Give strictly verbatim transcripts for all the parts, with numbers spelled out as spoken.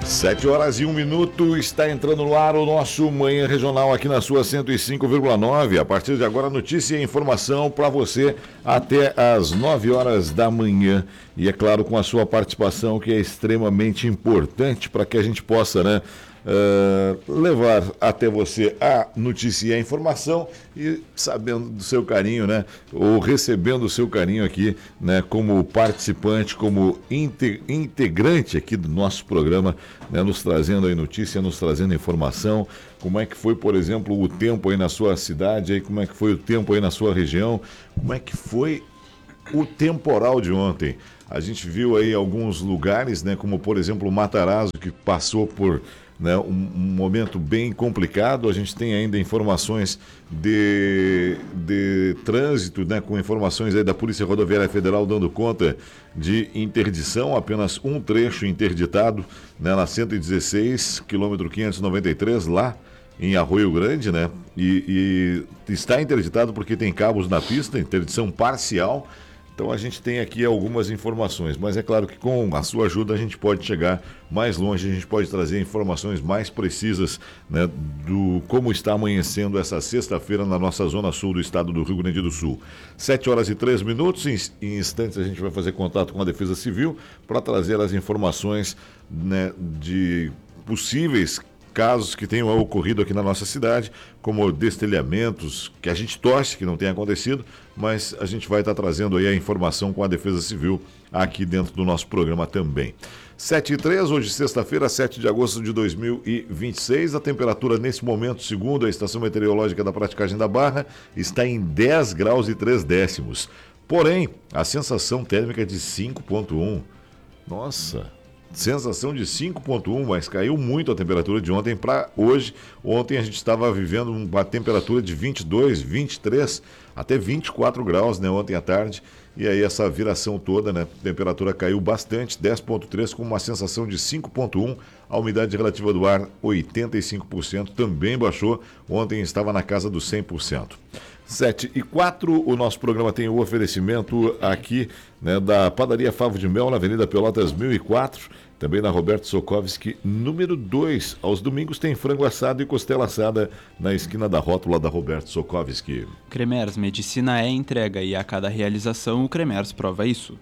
Sete horas e um minuto, está entrando no ar o nosso Manhã Regional aqui na sua cento e cinco vírgula nove. A partir de agora, notícia e informação para você até às nove horas da manhã. E é claro, com a sua participação, que é extremamente importante para que a gente possa, né, uh, levar até você a notícia e a informação e sabendo do seu carinho, né, ou recebendo o seu carinho aqui, né, como participante, como integrante aqui do nosso programa, né, nos trazendo aí notícia, nos trazendo informação. Como é que foi, por exemplo, o tempo aí na sua cidade, aí, como é que foi o tempo aí na sua região, como é que foi o temporal de ontem. A gente viu aí alguns lugares, né, como por exemplo o Matarazzo, que passou por, né, um, um momento bem complicado. A gente tem ainda informações de, de trânsito, né, com informações aí da Polícia Rodoviária Federal dando conta de interdição, apenas um trecho interditado, né, na cento e dezesseis, quilômetro quinhentos e noventa e três, lá em Arroio Grande, né, e, e está interditado porque tem cabos na pista, interdição parcial. Então a gente tem aqui algumas informações, mas é claro que com a sua ajuda a gente pode chegar mais longe, a gente pode trazer informações mais precisas, né, do como está amanhecendo essa sexta-feira na nossa zona sul do estado do Rio Grande do Sul. Sete horas e três minutos, em, em instantes a gente vai fazer contato com a Defesa Civil para trazer as informações, né, de possíveis casos que tenham ocorrido aqui na nossa cidade, como destelhamentos, que a gente torce que não tenha acontecido, mas a gente vai estar trazendo aí a informação com a Defesa Civil aqui dentro do nosso programa também. sete e três, hoje sexta-feira, sete de agosto de dois mil e vinte e seis, a temperatura nesse momento, segundo a Estação Meteorológica da Praticagem da Barra, está em dez graus e três décimos. Porém, a sensação térmica é de cinco ponto um. Nossa! Sensação de cinco ponto um, mas caiu muito a temperatura de ontem para hoje. Ontem a gente estava vivendo uma temperatura de vinte e dois, vinte e três, até vinte e quatro graus, né, ontem à tarde. E aí essa viração toda, né, a temperatura caiu bastante, dez ponto três, com uma sensação de cinco ponto um. A umidade relativa do ar, oitenta e cinco por cento, também baixou. Ontem estava na casa dos cem por cento. sete e quatro, o nosso programa tem o oferecimento aqui, né, da Padaria Favo de Mel, na Avenida Pelotas mil e quatro, também na Roberto Sokovski, número dois. Aos domingos tem frango assado e costela assada na esquina da rótula da Roberto Sokovski. Cremers, medicina é entrega e a cada realização o Cremers prova isso.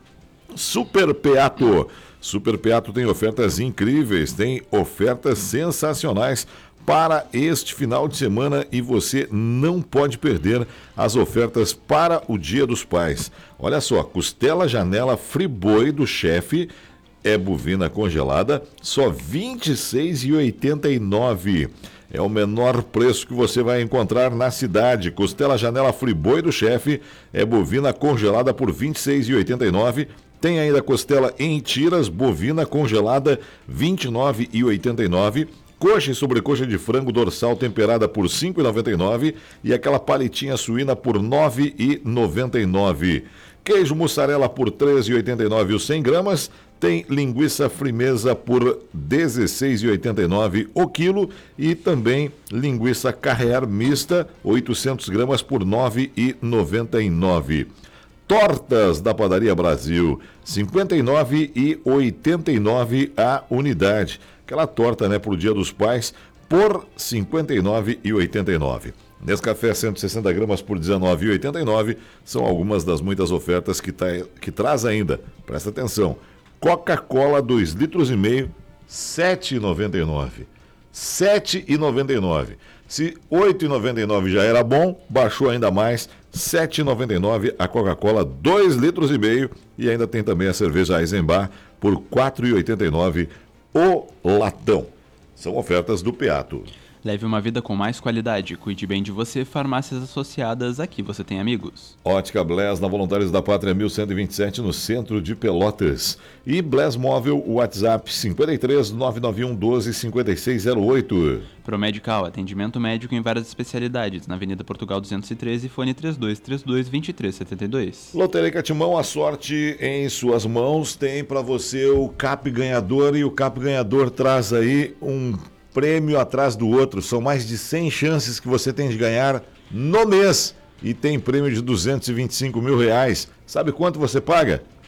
Super Peato. Super Peato tem ofertas incríveis, tem ofertas sensacionais para este final de semana e você não pode perder as ofertas para o Dia dos Pais. Olha só, costela janela Friboi do chefe é bovina congelada, só vinte e seis reais e oitenta e nove centavos. É o menor preço que você vai encontrar na cidade. Costela janela Friboi do chefe é bovina congelada por vinte e seis reais e oitenta e nove centavos. Tem ainda costela em tiras bovina congelada vinte e nove reais e oitenta e nove centavos. Coxa e sobrecoxa de frango dorsal temperada por cinco reais e noventa e nove centavos e aquela palitinha suína por nove reais e noventa e nove centavos. Queijo mussarela por três reais e oitenta e nove centavos os cem gramas. Tem linguiça frimeza por dezesseis reais e oitenta e nove centavos o quilo e também linguiça carré mista oitocentos gramas por nove reais e noventa e nove centavos. Tortas da Padaria Brasil, cinquenta e nove reais e oitenta e nove centavos a unidade. Aquela torta, né, para o Dia dos Pais, por cinquenta e nove reais e oitenta e nove centavos. Nescafé cento e sessenta gramas por dezenove reais e oitenta e nove centavos. São algumas das muitas ofertas que, tá, que traz ainda. Presta atenção. Coca-Cola dois litros e meio, sete reais e noventa e nove centavos. sete reais e noventa e nove centavos. Se oito reais e noventa e nove centavos já era bom, baixou ainda mais, sete reais e noventa e nove centavos a Coca-Cola dois litros e meio e ainda tem também a cerveja Eisenbach por quatro reais e oitenta e nove centavos o latão. São ofertas do Peato. Leve uma vida com mais qualidade. Cuide bem de você. Farmácias Associadas. Aqui você tem amigos. Ótica Bless, na Voluntários da Pátria mil cento e vinte e sete, no centro de Pelotas. E Bless Móvel, WhatsApp cinco três nove nove um doze cinquenta e seis zero oito. Promedical, atendimento médico em várias especialidades. Na Avenida Portugal duzentos e treze, fone três dois três dois, dois três sete dois. Loteria Catimão, a sorte em suas mãos. Tem para você o Cap Ganhador e o Cap Ganhador traz aí um prêmio atrás do outro. São mais de cem chances que você tem de ganhar no mês. E tem prêmio de duzentos e vinte e cinco mil reais. Sabe quanto você paga?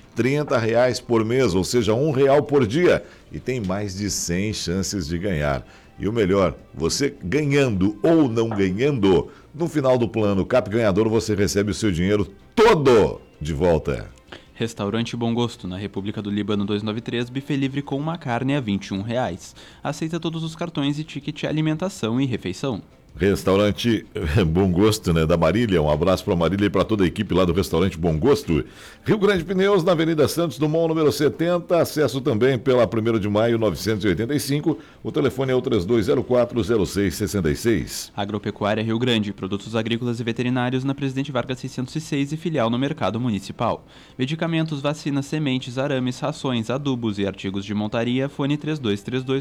trinta reais por mês, ou seja, um real por dia. E tem mais de cem chances de ganhar. E o melhor, você ganhando ou não ganhando, no final do plano Cap Ganhador você recebe o seu dinheiro todo de volta. Restaurante Bom Gosto, na República do Líbano duzentos e noventa e três, buffet livre com uma carne a vinte e um reais. Aceita todos os cartões e ticket alimentação e refeição. Restaurante Bom Gosto, né, da Marília. Um abraço para a Marília e para toda a equipe lá do Restaurante Bom Gosto. Rio Grande Pneus, na Avenida Santos Dumont, número setenta. Acesso também pela primeiro de maio, novecentos e oitenta e cinco. O telefone é o três dois zero quatro zero seis seis seis. Agropecuária Rio Grande, produtos agrícolas e veterinários na Presidente Vargas seiscentos e seis e filial no Mercado Municipal. Medicamentos, vacinas, sementes, arames, rações, adubos e artigos de montaria. Fone três dois três dois